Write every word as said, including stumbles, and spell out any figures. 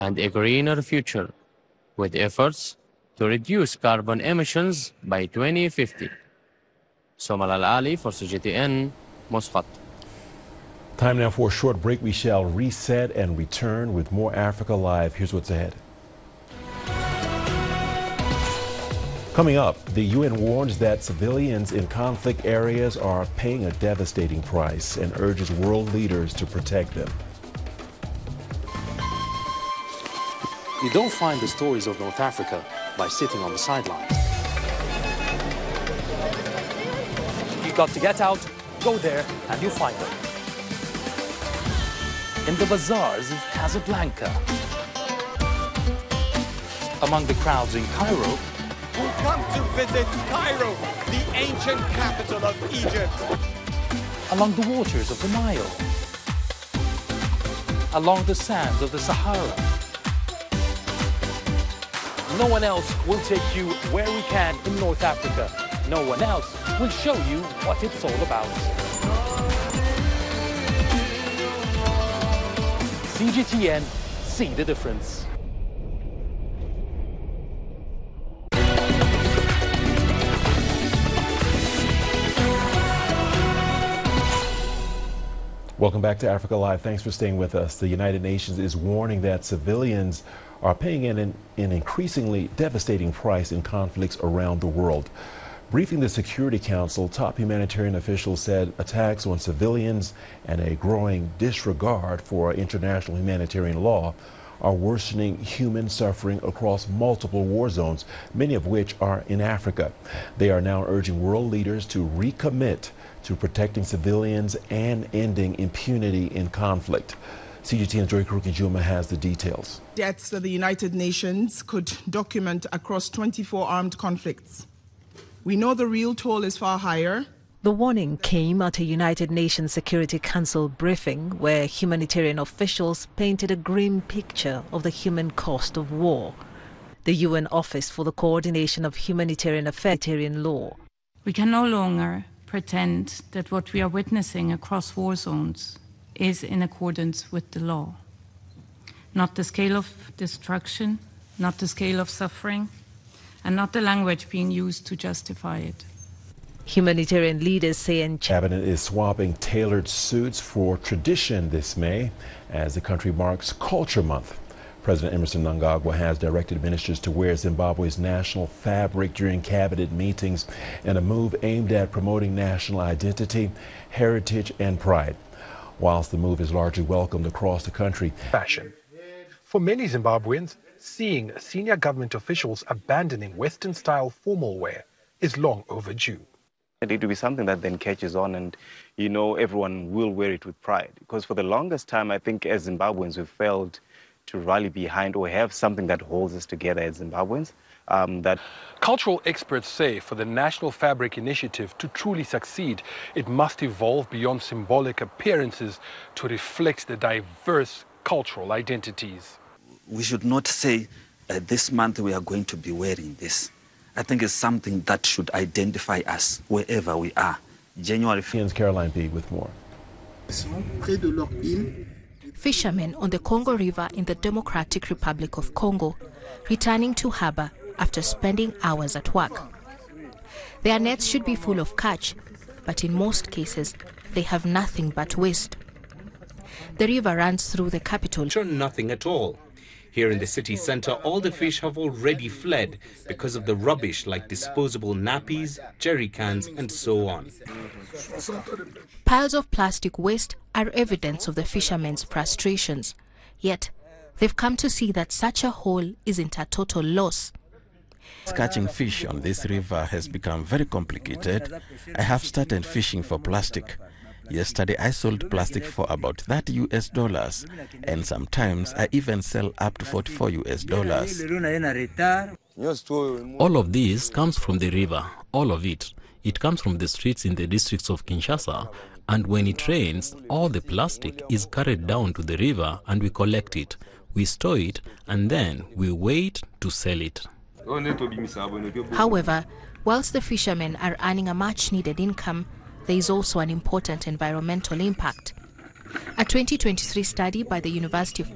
and a greener future, with efforts to reduce carbon emissions by twenty fifty. Somal Al-Ali for C G T N, Muscat. Time now for a short break. We shall reset and return with more Africa Live. Here's what's ahead. Coming up, the U N warns that civilians in conflict areas are paying a devastating price and urges world leaders to protect them. You don't find the stories of North Africa by sitting on the sidelines. You've got to get out, go there, and you'll find them. In the bazaars of Casablanca, among the crowds in Cairo, who come to visit Cairo, the ancient capital of Egypt. Along the waters of the Nile, along the sands of the Sahara. No one else will take you where we can in North Africa. No one else will show you what it's all about. C G T N, see the difference. Welcome back to Africa Live. Thanks for staying with us. The United Nations is warning that civilians are paying an, an increasingly devastating price in conflicts around the world. Briefing the Security Council, top humanitarian officials said attacks on civilians and a growing disregard for international humanitarian law are worsening human suffering across multiple war zones, many of which are in Africa. They are now urging world leaders to recommit to protecting civilians and ending impunity in conflict. C G T N's Joy Karuki Juma has the details. Deaths that the United Nations could document across twenty-four armed conflicts. We know the real toll is far higher. The warning came at a United Nations Security Council briefing where humanitarian officials painted a grim picture of the human cost of war. The U N Office for the Coordination of Humanitarian Affairs law. We can no longer pretend that what we are witnessing across war zones is in accordance with the law. Not the scale of destruction, not the scale of suffering, and not the language being used to justify it. Humanitarian leaders say in Cabinet is swapping tailored suits for tradition this May as the country marks Culture Month. President Emmerson Mnangagwa has directed ministers to wear Zimbabwe's national fabric during cabinet meetings in a move aimed at promoting national identity, heritage, and pride. Whilst the move is largely welcomed across the country. Fashion. For many Zimbabweans, seeing senior government officials abandoning Western-style formal wear is long overdue. It will be something that then catches on and, you know, everyone will wear it with pride. Because for the longest time, I think as Zimbabweans, we've failed to rally behind or have something that holds us together as Zimbabweans. Um, that Cultural experts say for the National Fabric Initiative to truly succeed, it must evolve beyond symbolic appearances to reflect the diverse cultural identities. We should not say uh, this month we are going to be wearing this. I think it's something that should identify us wherever we are. January fifth. Caroline B. with more. Fishermen on the Congo River in the Democratic Republic of Congo returning to harbor after spending hours at work. Their nets should be full of catch, but in most cases they have nothing but waste. The river runs through the capital. Nothing at all. Here in the city centre, all the fish have already fled because of the rubbish like disposable nappies, jerry cans and so on. Piles of plastic waste are evidence of the fishermen's frustrations. Yet, they've come to see that such a haul isn't a total loss. Catching fish on this river has become very complicated. I have started fishing for plastic. Yesterday I sold plastic for about thirty U S dollars, and sometimes I even sell up to forty-four U S dollars. All of this comes from the river, all of it. It comes from the streets in the districts of Kinshasa, and when it rains, all the plastic is carried down to the river and we collect it. We store it and then we wait to sell it. However, whilst the fishermen are earning a much-needed income, there is also an important environmental impact. A twenty twenty-three study by the University of